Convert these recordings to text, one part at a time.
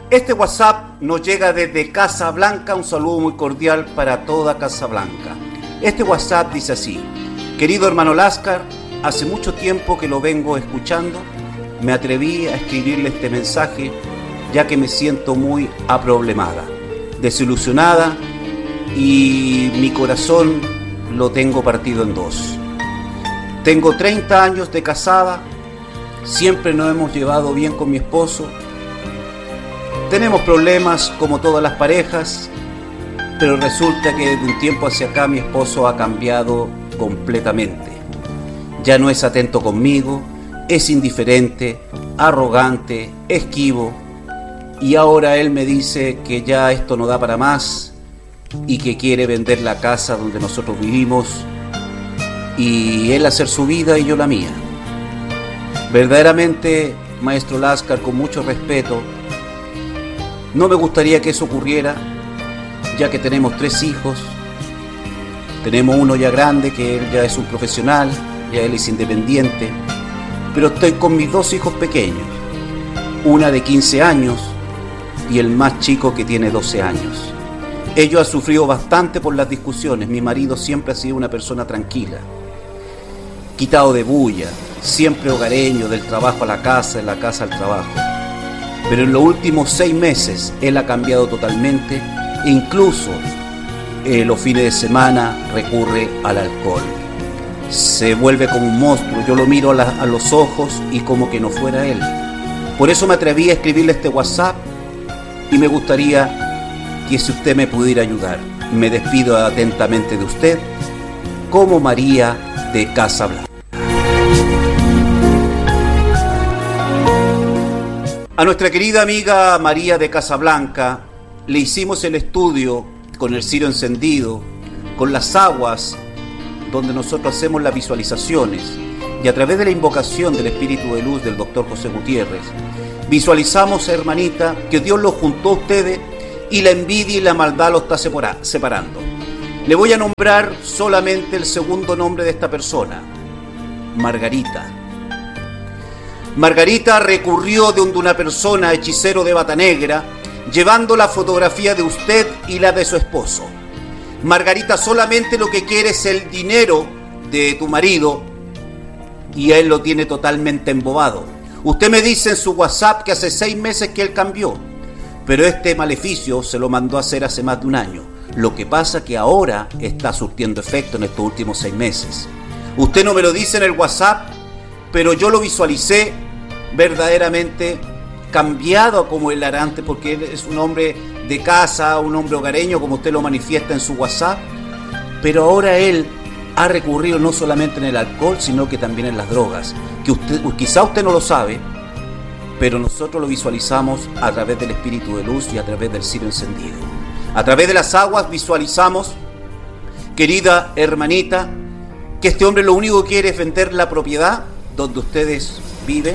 Este WhatsApp nos llega desde Casablanca, un saludo muy cordial para toda Casablanca. Este WhatsApp dice así: querido hermano Láscar, hace mucho tiempo que lo vengo escuchando, me atreví a escribirle este mensaje ya que me siento muy aproblemada, desilusionada y mi corazón lo tengo partido en dos. Tengo 30 años de casada, siempre nos hemos llevado bien con mi esposo. Tenemos problemas como todas las parejas, pero resulta que desde un tiempo hacia acá mi esposo ha cambiado completamente. Ya no es atento conmigo, es indiferente, arrogante, esquivo, y ahora él me dice que ya esto no da para más y que quiere vender la casa donde nosotros vivimos y él hacer su vida y yo la mía. Verdaderamente, maestro Láscar, con mucho respeto, no me gustaría que eso ocurriera, ya que tenemos 3 hijos. Tenemos uno ya grande, que él ya es un profesional, ya él es independiente, pero estoy con mis 2 hijos pequeños, una de 15 años y el más chico que tiene 12 años. Ellos han sufrido bastante por las discusiones. Mi marido siempre ha sido una persona tranquila, quitado de bulla, siempre hogareño, del trabajo a la casa, de la casa al trabajo. Pero en los últimos 6 meses él ha cambiado totalmente e incluso los fines de semana recurre al alcohol. Se vuelve como un monstruo, yo lo miro a los ojos y como que no fuera él. Por eso me atreví a escribirle este WhatsApp y me gustaría que si usted me pudiera ayudar. Me despido atentamente de usted, como María de Casablanca. A nuestra querida amiga María de Casablanca le hicimos el estudio con el cirio encendido, con las aguas donde nosotros hacemos las visualizaciones, y a través de la invocación del Espíritu de Luz del Dr. José Gutiérrez, visualizamos, hermanita, que Dios los juntó a ustedes y la envidia y la maldad los está separando. Le voy a nombrar solamente el segundo nombre de esta persona: Margarita. Margarita recurrió de una persona, hechicero de bata negra, llevando la fotografía de usted y la de su esposo. Margarita solamente lo que quiere es el dinero de tu marido y él lo tiene totalmente embobado. Usted me dice en su WhatsApp que hace 6 meses que él cambió, pero este maleficio se lo mandó a hacer hace más de un año. Lo que pasa que ahora está surtiendo efecto en estos últimos 6 meses. Usted no me lo dice en el WhatsApp, pero yo lo visualicé verdaderamente cambiado como él era antes, porque él es un hombre de casa, un hombre hogareño, como usted lo manifiesta en su WhatsApp, pero ahora él ha recurrido no solamente en el alcohol, sino que también en las drogas, que quizá usted no lo sabe, pero nosotros lo visualizamos a través del Espíritu de Luz y a través del cirio encendido. A través de las aguas visualizamos, querida hermanita, que este hombre lo único que quiere es vender la propiedad donde ustedes viven,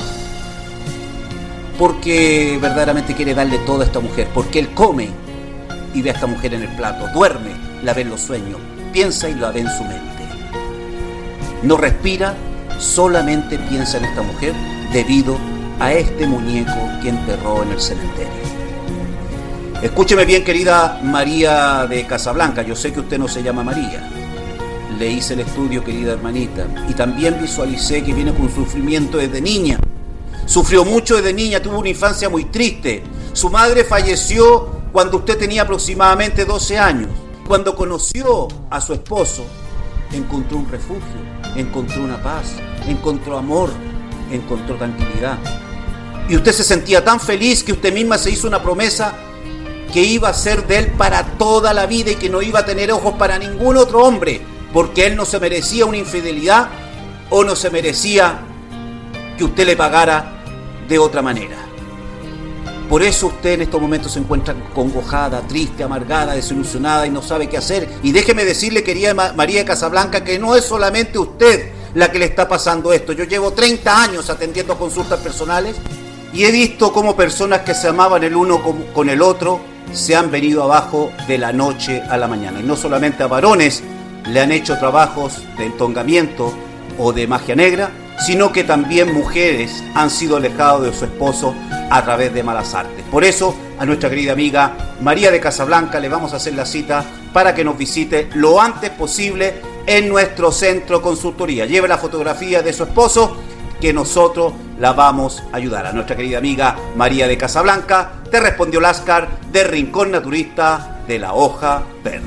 porque verdaderamente quiere darle todo a esta mujer, porque él come y ve a esta mujer en el plato, duerme, la ve en los sueños, piensa y la ve en su mente. No respira, solamente piensa en esta mujer debido a este muñeco que enterró en el cementerio. Escúcheme bien, querida María de Casablanca, yo sé que usted no se llama María. Le hice el estudio, querida hermanita, y también visualicé que viene con sufrimiento desde niña. Sufrió mucho desde niña, tuvo una infancia muy triste. Su madre falleció cuando usted tenía aproximadamente 12 años. Cuando conoció a su esposo, encontró un refugio, encontró una paz, encontró amor, encontró tranquilidad. Y usted se sentía tan feliz que usted misma se hizo una promesa que iba a ser de él para toda la vida y que no iba a tener ojos para ningún otro hombre, porque él no se merecía una infidelidad o no se merecía que usted le pagara de otra manera. Por eso usted en estos momentos se encuentra congojada, triste, amargada, desilusionada y no sabe qué hacer. Y déjeme decirle, querida María de Casablanca, que no es solamente usted la que le está pasando esto. Yo llevo 30 años atendiendo consultas personales y he visto cómo personas que se amaban el uno con el otro se han venido abajo de la noche a la mañana. Y no solamente a varones le han hecho trabajos de entongamiento o de magia negra, sino que también mujeres han sido alejadas de su esposo a través de malas artes. Por eso, a nuestra querida amiga María de Casablanca le vamos a hacer la cita para que nos visite lo antes posible en nuestro centro consultoría. Lleve la fotografía de su esposo, que nosotros la vamos a ayudar. A nuestra querida amiga María de Casablanca te respondió Láscar de Rincón Naturista de la Hoja Verde.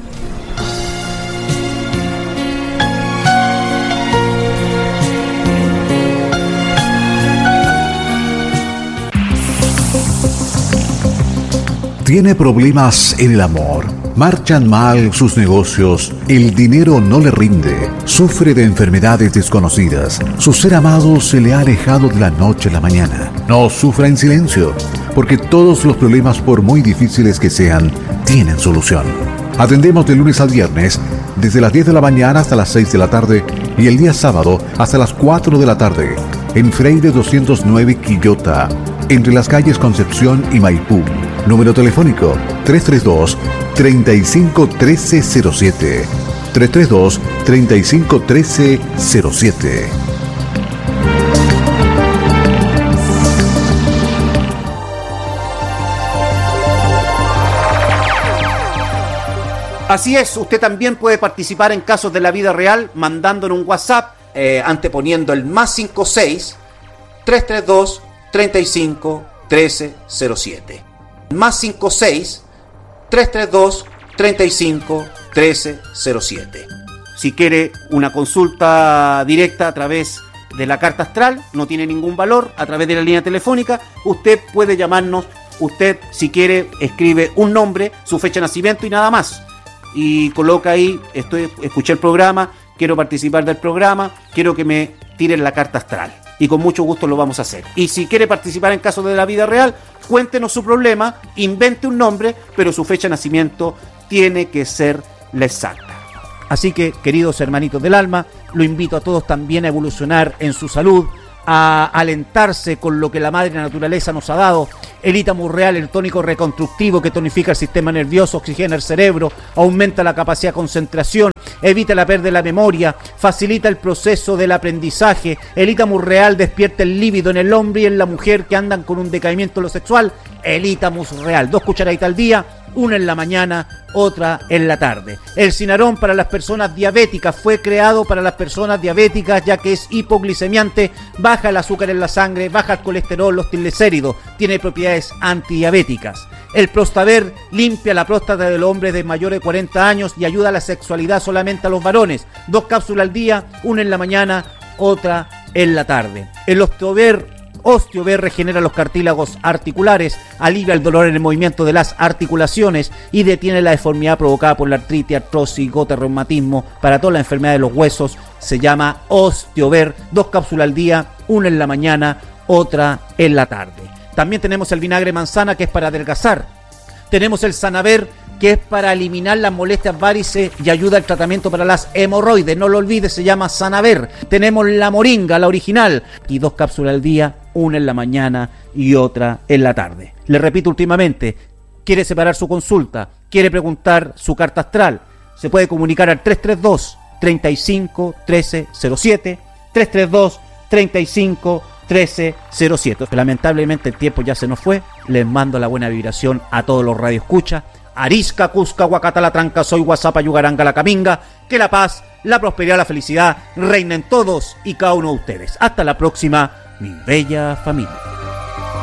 ¿Tiene problemas en el amor? ¿Marchan mal sus negocios? ¿El dinero no le rinde? ¿Sufre de enfermedades desconocidas? ¿Su ser amado se le ha alejado de la noche a la mañana? No sufra en silencio, porque todos los problemas, por muy difíciles que sean, tienen solución. Atendemos de lunes al viernes, desde las 10 de la mañana hasta las 6 de la tarde y el día sábado hasta las 4 de la tarde, en Freire 209 Quillota, entre las calles Concepción y Maipú. Número telefónico 332-351307. 332-351307. Así es, usted también puede participar en casos de la vida real mandándonos un WhatsApp anteponiendo el +56 332 35 1307. +56 332 35 1307. Si quiere una consulta directa a través de la carta astral, no tiene ningún valor, a través de la línea telefónica, usted puede llamarnos. Usted, si quiere, escribe un nombre, su fecha de nacimiento y nada más, y coloca ahí: escuché el programa, quiero participar del programa, quiero que me tiren la carta astral, y con mucho gusto lo vamos a hacer. Y si quiere participar en casos de la vida real, cuéntenos su problema, invente un nombre, pero su fecha de nacimiento tiene que ser la exacta. Así que, queridos hermanitos del alma, lo invito a todos también a evolucionar en su salud, a alentarse con lo que la madre naturaleza nos ha dado. El Itamurreal, el tónico reconstructivo que tonifica el sistema nervioso, oxigena el cerebro, aumenta la capacidad de concentración, evita la pérdida de la memoria, facilita el proceso del aprendizaje. El Itamurreal despierta el líbido en el hombre y en la mujer que andan con un decaimiento en lo sexual. El Itamurreal, 2 cucharaditas al día, una en la mañana, otra en la tarde. El Cinarón para las personas diabéticas fue creado para las personas diabéticas, ya que es hipoglicemiante, baja el azúcar en la sangre, baja el colesterol, los triglicéridos, tiene propiedades antidiabéticas. El Prostaver limpia la próstata del hombre de mayores de 40 años y ayuda a la sexualidad solamente a los varones. 2 cápsulas al día, una en la mañana, otra en la tarde. El Osteover regenera los cartílagos articulares, alivia el dolor en el movimiento de las articulaciones y detiene la deformidad provocada por la artritis, artrosis, gota, reumatismo. Para toda la enfermedad de los huesos se llama Osteover. 2 cápsulas al día, una en la mañana, otra en la tarde. También tenemos el vinagre manzana, que es para adelgazar. Tenemos el Sanaver, que es para eliminar las molestias varices y ayuda al tratamiento para las hemorroides. No lo olvides, se llama Sanaver. Tenemos la moringa, la original, y 2 cápsulas al día, una en la mañana y otra en la tarde. Le repito últimamente, quiere separar su consulta, quiere preguntar su carta astral, se puede comunicar al 332 35 1307, 332 35 1307. Lamentablemente el tiempo ya se nos fue. Les mando la buena vibración a todos los radioescuchas. Arisca, Cusca, Huacatala, Tranca, Soy, Guasapa, Yugaranga, La Caminga. Que la paz, la prosperidad, la felicidad reinen todos y cada uno de ustedes. Hasta la próxima, mi bella familia.